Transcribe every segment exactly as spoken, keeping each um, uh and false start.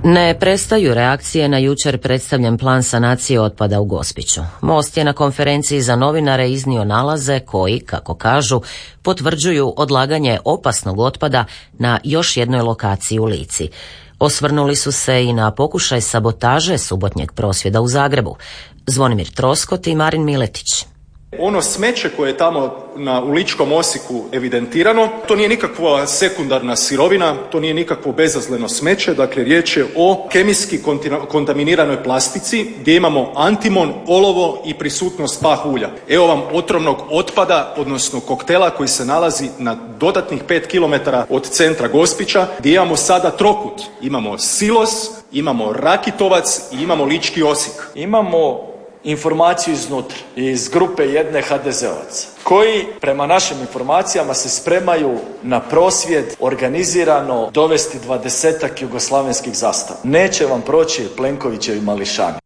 Ne prestaju reakcije na jučer predstavljen plan sanacije otpada u Gospiću. Most je na konferenciji za novinare iznio nalaze koji, kako kažu, potvrđuju odlaganje opasnog otpada na još jednoj lokaciji u Lici. Osvrnuli su se i na pokušaj sabotaže subotnjeg prosvjeda u Zagrebu. Zvonimir Troskot i Marin Miletić. Ono smeće koje je tamo na, u Ličkom Osijeku evidentirano, to nije nikakva sekundarna sirovina, to nije nikakvo bezazleno smeće, dakle riječ je o kemijski kontaminiranoj plastici gdje imamo antimon, olovo i prisutnost pah ulja. Evo vam otrovnog otpada, odnosno koktela koji se nalazi na dodatnih pet kilometara od centra Gospića, gdje imamo sada trokut. Imamo silos, imamo Rakitovac i imamo Lički Osijek. Imamo informaciju iznutra, iz grupe jedne ha de zeovaca, koji prema našim informacijama se spremaju na prosvjed organizirano dovesti dvadesetak jugoslavenskih zastava. Neće vam proći Plenkovićevi mališani.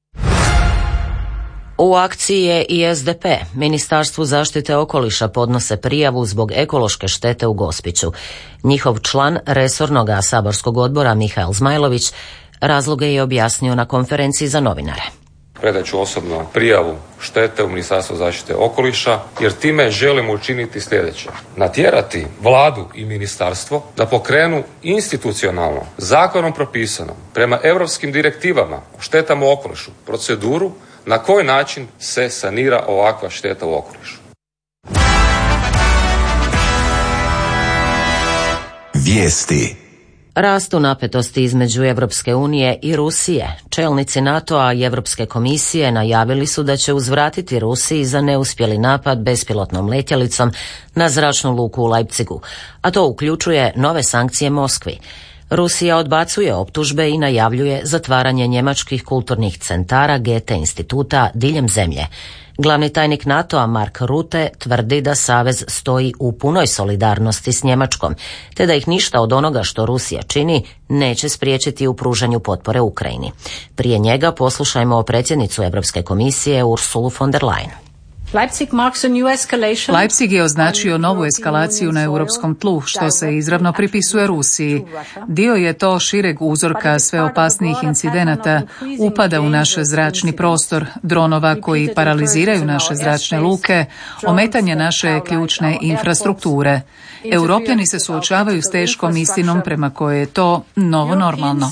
U akciji je i es de pe. Ministarstvu zaštite okoliša podnose prijavu zbog ekološke štete u Gospiću. Njihov član resornog saborskog odbora Mihael Zmajlović razloge je objasnio na konferenciji za novinare. Predat ću osobno prijavu štete u Ministarstvo zaštite okoliša, jer time želimo učiniti sljedeće. Natjerati vladu i ministarstvo da pokrenu institucionalno, zakonom propisano, prema europskim direktivama o štetama u okolišu, proceduru na koji način se sanira ovakva šteta u okolišu. Vijesti. Rastu napetosti između Europske unije i Rusije. Čelnici NATO-a i Europske komisije najavili su da će uzvratiti Rusiji za neuspjeli napad bespilotnom letjelicom na zračnu luku u Leipzigu, a to uključuje nove sankcije Moskvi. Rusija odbacuje optužbe i najavljuje zatvaranje njemačkih kulturnih centara Goethe instituta diljem zemlje. Glavni tajnik NATO-a Mark Rutte tvrdi da savez stoji u punoj solidarnosti s Njemačkom, te da ih ništa od onoga što Rusija čini neće spriječiti u pružanju potpore Ukrajini. Prije njega poslušajmo predsjednicu Europske komisije Ursulu von der Leyen. Leipzig je označio novu eskalaciju na europskom tlu, što se izravno pripisuje Rusiji. Dio je to šireg uzorka sve opasnijih incidenata, upada u naš zračni prostor, dronova koji paraliziraju naše zračne luke, ometanje naše ključne infrastrukture. Europljani se suočavaju s teškom istinom prema kojoj je to novo normalno.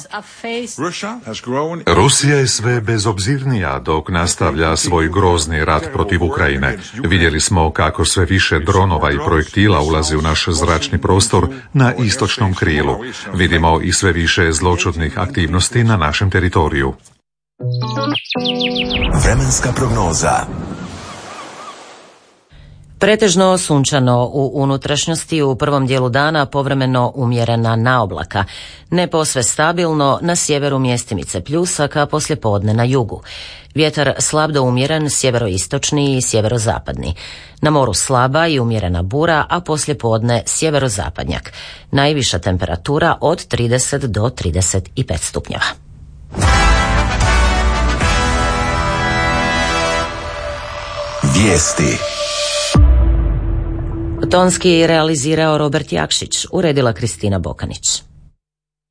Rusija je sve bezobzirnija dok nastavlja svoj grozni rat protiv Ukrajine. Vidjeli smo kako sve više dronova i projektila ulazi u naš zračni prostor na istočnom krilu. Vidimo i sve više zločudnih aktivnosti na našem teritoriju. Vremenska prognoza. Pretežno sunčano u unutrašnjosti, u prvom dijelu dana povremeno umjerena naoblaka. Ne posve stabilno, na sjeveru mjestimice pljusak, a poslijepodne na jugu. Vjetar slab do umjeren, sjeveroistočni i sjeverozapadni. Na moru slaba i umjerena bura, a poslijepodne sjeverozapadnjak. Najviša temperatura od trideset do trideset pet stupnjeva. Vijesti. Tonski realizirao Robert Jakšić, uredila Kristina Bokanić.